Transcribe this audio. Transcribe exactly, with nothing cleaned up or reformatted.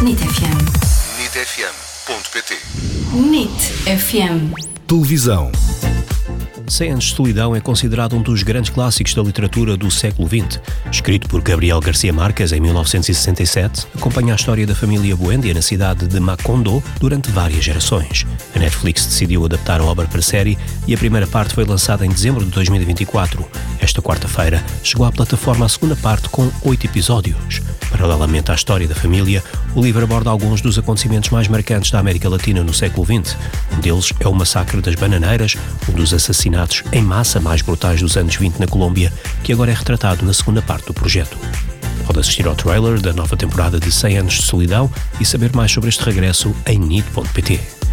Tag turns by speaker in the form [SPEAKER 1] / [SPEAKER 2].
[SPEAKER 1] NIT F M.
[SPEAKER 2] nit f m ponto p t.
[SPEAKER 1] NIT F M.
[SPEAKER 3] Televisão.
[SPEAKER 4] Cem Anos de Solidão é considerado um dos grandes clássicos da literatura do século vinte. Escrito por Gabriel García Márquez em mil novecentos e sessenta e sete, acompanha a história da família Buendia na cidade de Macondo durante várias gerações. A Netflix decidiu adaptar a obra para série e a primeira parte foi lançada em dezembro de dois mil e vinte e quatro. Esta quarta-feira chegou à plataforma a segunda parte com oito episódios. Paralelamente à história da família, o livro aborda alguns dos acontecimentos mais marcantes da América Latina no século vinte. Um deles é o massacre das Bananeiras, um dos assassinatos em massa mais brutais dos anos vinte na Colômbia, que agora é retratado na segunda parte do projeto. Pode assistir ao trailer da nova temporada de Cem Anos de Solidão e saber mais sobre este regresso em nit ponto p t.